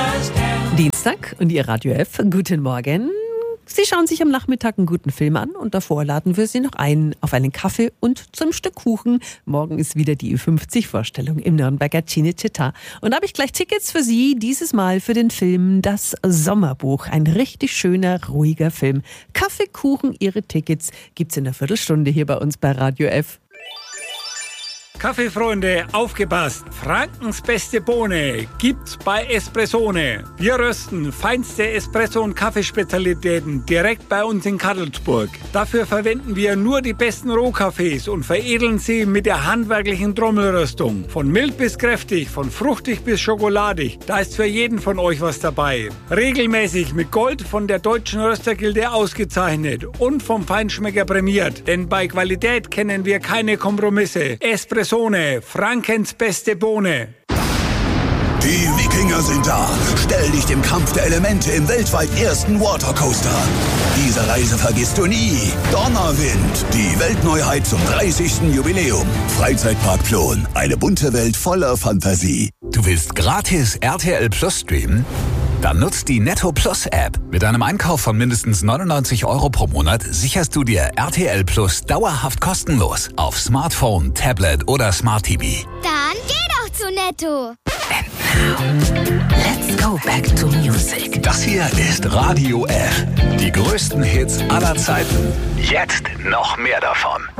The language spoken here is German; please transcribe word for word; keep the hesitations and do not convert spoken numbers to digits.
Dienstag und Ihr Radio F. Guten Morgen. Sie schauen sich am Nachmittag einen guten Film an und davor laden wir Sie noch ein auf einen Kaffee und zum Stück Kuchen. Morgen ist wieder die Ü fünfzig-Vorstellung im Nürnberger Cinecittà. Und da habe ich gleich Tickets für Sie, dieses Mal für den Film Das Sommerbuch. Ein richtig schöner, ruhiger Film. Kaffee, Kuchen, Ihre Tickets gibt's in einer Viertelstunde hier bei uns bei Radio F. Kaffeefreunde, aufgepasst! Frankens beste Bohne gibt's bei Espressone. Wir rösten feinste Espresso- und Kaffeespezialitäten direkt bei uns in Kadelsburg. Dafür verwenden wir nur die besten Rohkaffees und veredeln sie mit der handwerklichen Trommelröstung. Von mild bis kräftig, von fruchtig bis schokoladig, da ist für jeden von euch was dabei. Regelmäßig mit Gold von der Deutschen Röstergilde ausgezeichnet und vom Feinschmecker prämiert. Denn bei Qualität kennen wir keine Kompromisse. Espresso Frankens beste Bohne. Die Wikinger sind da. Stell dich dem Kampf der Elemente im weltweit ersten Watercoaster. Diese Reise vergisst du nie. Donnerwind, die Weltneuheit zum dreißigsten Jubiläum. Freizeitpark Plon, eine bunte Welt voller Fantasie. Du willst gratis R T L Plus streamen? Dann nutzt die Netto Plus App. Mit einem Einkauf von mindestens neunundneunzig Euro pro Monat sicherst du dir R T L Plus dauerhaft kostenlos auf Smartphone, Tablet oder Smart T V. Dann geh doch zu Netto. And now, let's go back to music. Das hier ist Radio F. Die größten Hits aller Zeiten. Jetzt noch mehr davon.